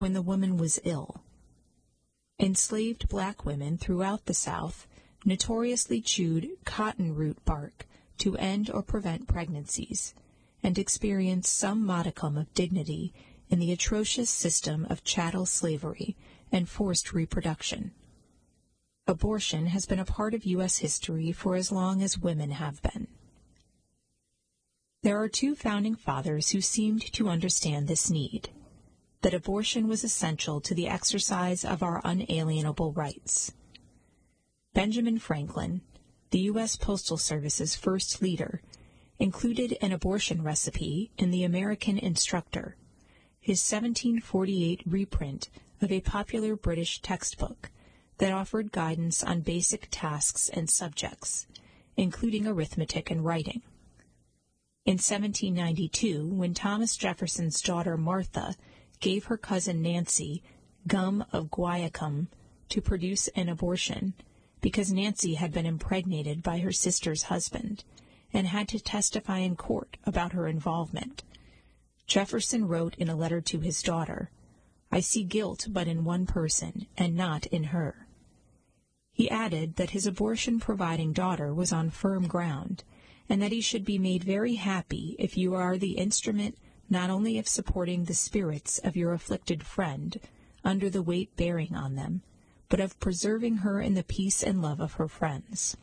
when the woman was ill. Enslaved black women throughout the South notoriously chewed cotton root bark to end or prevent pregnancies, and experienced some modicum of dignity in the atrocious system of chattel slavery and forced reproduction. Abortion has been a part of U.S. history for as long as women have been. There are two founding fathers who seemed to understand this need, that abortion was essential to the exercise of our unalienable rights. Benjamin Franklin, the U.S. Postal Service's first leader, included an abortion recipe in the American Instructor, his 1748 reprint of a popular British textbook that offered guidance on basic tasks and subjects, including arithmetic and writing. In 1792, when Thomas Jefferson's daughter Martha gave her cousin Nancy gum of guaiacum to produce an abortion, because Nancy had been impregnated by her sister's husband and had to testify in court about her involvement, Jefferson wrote in a letter to his daughter, "I see guilt but in one person, and not in her." He added that his abortion-providing daughter was on firm ground, and that he should be made very happy if you are the instrument not only of supporting the spirits of your afflicted friend under the weight bearing on them, but of preserving her in the peace and love of her friends.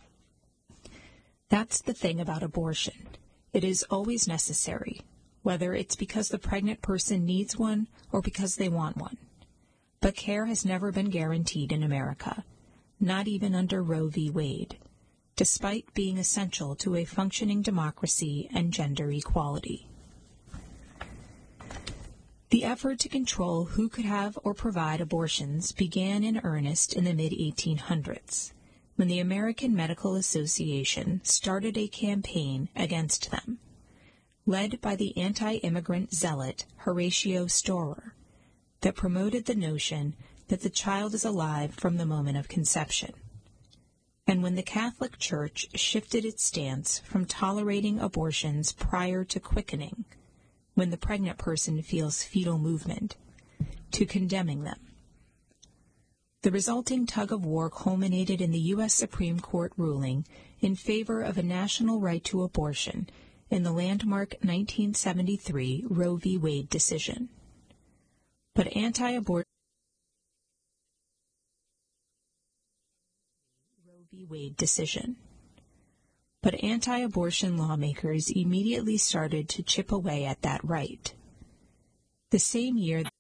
That's the thing about abortion. It is always necessary, whether it's because the pregnant person needs one or because they want one. But care has never been guaranteed in America, not even under Roe v. Wade, despite being essential to a functioning democracy and gender equality. The effort to control who could have or provide abortions began in earnest in the mid-1800s, when the American Medical Association started a campaign against them, led by the anti-immigrant zealot Horatio Storer, that promoted the notion that the child is alive from the moment of conception. And when the Catholic Church shifted its stance from tolerating abortions prior to quickening, when the pregnant person feels fetal movement, to condemning them. The resulting tug-of-war culminated in the U.S. Supreme Court ruling in favor of a national right to abortion in the landmark 1973 Roe v. Wade decision. But anti-abortion Roe v. Wade decision. But anti-abortion lawmakers immediately started to chip away at that right. The same year